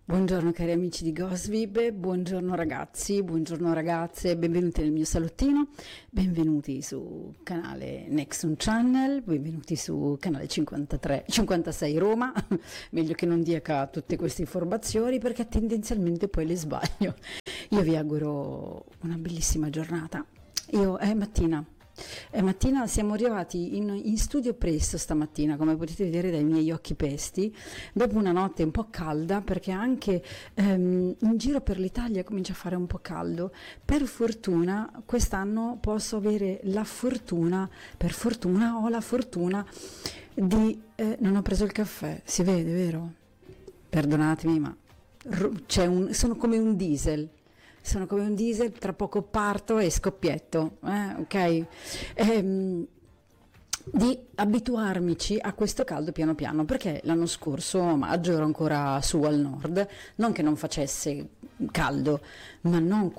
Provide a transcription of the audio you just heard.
Buongiorno cari amici di Gosvib, buongiorno ragazzi, buongiorno ragazze, benvenuti nel mio salottino, benvenuti su canale Nexon Channel, benvenuti su canale 56 Roma, meglio che non dica tutte queste informazioni perché tendenzialmente poi le sbaglio. Io vi auguro una bellissima giornata. È mattina, siamo arrivati in studio presto stamattina, come potete vedere dai miei occhi pesti, dopo una notte un po' calda, perché anche in giro per l'Italia comincia a fare un po' caldo. Per fortuna quest'anno posso avere la fortuna, per fortuna ho la fortuna di... non ho preso il caffè, si vede, vero? Perdonatemi, ma sono come un diesel. Sono come un diesel, tra poco parto e scoppietto, ok? Di abituarmici a questo caldo piano piano, perché l'anno scorso a maggio ero ancora su al nord, non che non facesse caldo, ma non